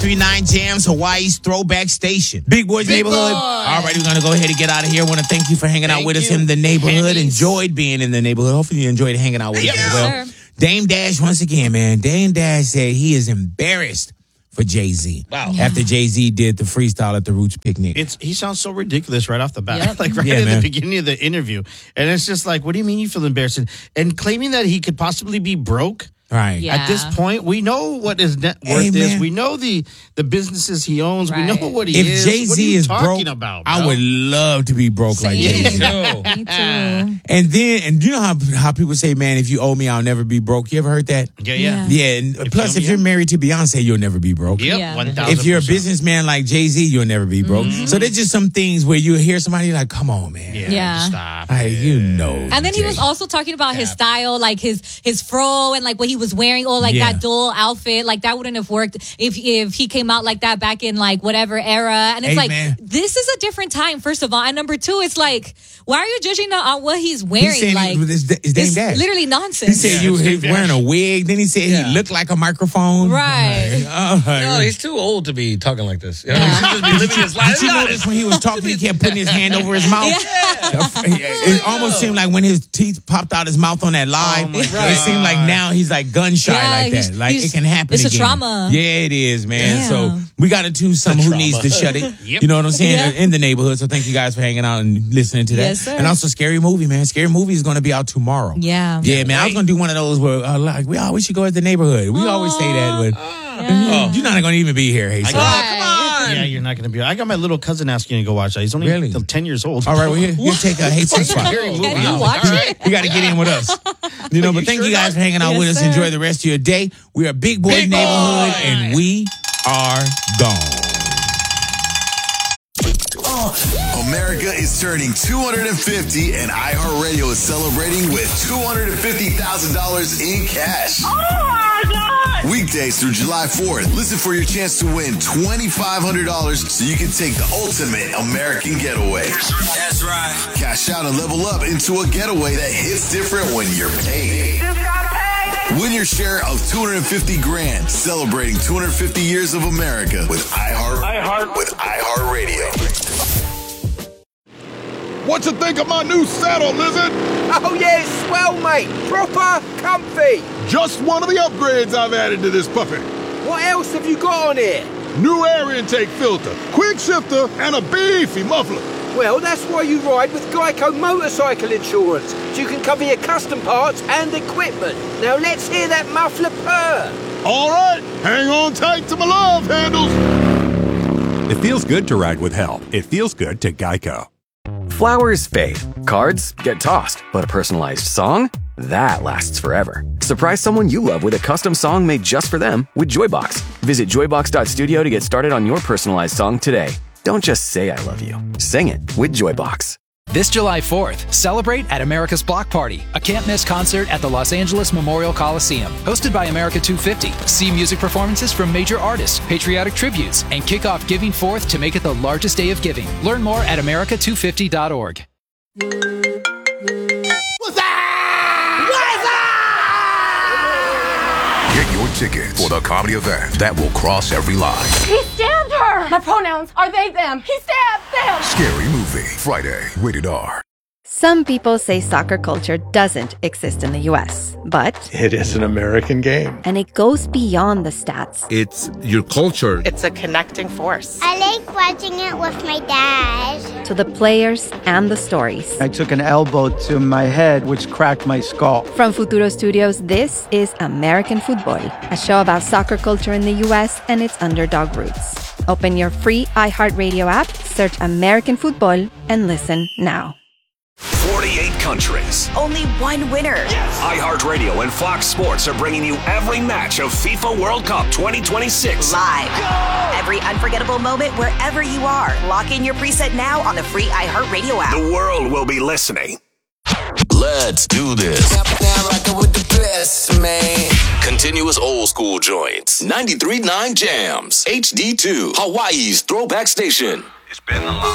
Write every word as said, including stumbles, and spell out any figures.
ninety-three point nine Jams, Hawaii's throwback station. Big Boy's Big Neighborhood. Boy. All right, we're going to go ahead and get out of here. I want to thank you for hanging Thank out with us you. in the neighborhood. Hennies. Enjoyed being in the neighborhood. Hopefully you enjoyed hanging out with Yeah. us as well. Sure. Dame Dash, once again, man. Dame Dash said he is embarrassed for Jay-Z. Wow. After Jay-Z did the freestyle at the Roots picnic. It's he sounds so ridiculous right off the bat, Yep. like right Yeah, in man. the beginning of the interview, and it's just like, what do you mean you feel embarrassed? And claiming that he could possibly be broke. Right. Yeah. At this point, we know what his net worth Hey, is. man. We know the the businesses he owns. We Right. know what he If is. Jay-Z what are you is talking broke, about, I bro? would love to be broke like Same. Jay-Z. Me too. And then, and you know how how people say, man, if you owe me, I'll never be broke. You ever heard that? Yeah, yeah. Yeah. And If plus, you owe if me, you're yeah. married to Beyonce, you'll never be broke. Yep, Yeah. one thousand. If you're a businessman like Jay-Z, you'll never be broke. Mm-hmm. So there's just some things where you hear somebody like, come on, man. yeah, Yeah. stop. Hey, you know. And then he Jay. was also talking about his style, like his his fro and like what he was wearing, or like Yeah. that dual outfit. Like that wouldn't have worked if if he came out like that back in like whatever era. And it's Hey, like man. this is a different time, first of all. And number two, it's like, why are you judging on what he's He wearing? said like it, it's, it's Dame it's Dash. literally He nonsense. said Yeah, you it's he was Dame wearing Dash. a wig. Then he said Yeah. he looked like a microphone. Right. Oh, No, he's too old to be talking like this. You know, he should just be living his life. Did you notice when he was talking, he kept putting his hand over his mouth? It almost seemed like when his teeth popped out his mouth on that live, Oh, my it seemed like now he's like gun shy Yeah, like he's- that. Like he's- it can happen it's a again. trauma. Yeah, it is, man. Damn. So we got to choose someone who trauma. needs to shut it. Yep. You know what I'm saying? Yeah. In the neighborhood. So thank you guys for hanging out and listening to that. Yes, sir. And also Scary Movie, man. Scary Movie is going to be out tomorrow. Yeah. Yeah, man. I was going to do one of those where uh, like, we always should go at the neighborhood. We always say that. But Yeah. you're not going to even be here, hey. I So- got- Yeah, you're not going to be. I got my little cousin asking you to go watch that. He's only Really? ten years old. All right, well, here, you take a hate spot. Scary movie. Can you Wow. watch All it? You got to get in with us. You know, but You thank sure you guys not? for hanging out Yes, with us. sir. Enjoy the rest of your day. We are Big Boy Big Neighborhood, Boy. and we are gone. America is turning two hundred fifty, and iHeartRadio is celebrating with two hundred fifty thousand dollars in cash. Oh my God! Weekdays through July fourth. Listen for your chance to win twenty-five hundred dollars so you can take the ultimate American getaway. That's right. Cash out and level up into a getaway that hits different when you're paid. Just got paid! Win your share of two hundred fifty grand, celebrating two hundred fifty years of America with iHeart, iHeart. with iHeartRadio. What you think of my new saddle, Lizard? Oh, yeah, it's swell, mate. Proper comfy. Just one of the upgrades I've added to this puppy. What else have you got on here? New air intake filter, quick shifter, and a beefy muffler. Well, that's why you ride with Geico Motorcycle Insurance, so you can cover your custom parts and equipment. Now let's hear that muffler purr. All right, hang on tight to my love handles. It feels good to ride with help. It feels good to Geico. Flowers fade, cards get tossed, but a personalized song? That lasts forever. Surprise someone you love with a custom song made just for them with Joybox. Visit joybox dot studio to get started on your personalized song today. Don't just say I love you. Sing it with Joybox. This July fourth, celebrate at America's Block Party, a can't-miss concert at the Los Angeles Memorial Coliseum. Hosted by America two fifty. See music performances from major artists, patriotic tributes, and kick off Giving Fourth to make it the largest day of giving. Learn more at america two fifty dot org. What's that? Get your tickets for the comedy event that will cross every line. He stabbed her! My pronouns are they, them. He stabbed them! Scary Movie, Friday, rated R. Some people say soccer culture doesn't exist in the U S, but it is an American game. And it goes beyond the stats. It's your culture. It's a connecting force. I like watching it with my dad. To the players and the stories. I took an elbow to my head, which cracked my skull. From Futuro Studios, this is American Football, a show about soccer culture in the U S and its underdog roots. Open your free iHeartRadio app, search American Football, and listen now. forty-eight countries. Only one winner. Yes. iHeartRadio and Fox Sports are bringing you every match of FIFA World Cup twenty twenty-six. Live. Go! Every unforgettable moment wherever you are. Lock in your preset now on the free iHeartRadio app. The world will be listening. Let's do this. Now rockin' with the best, man. Continuous old school joints. ninety-three point nine Jams. H D two. Hawaii's throwback station. It's been a long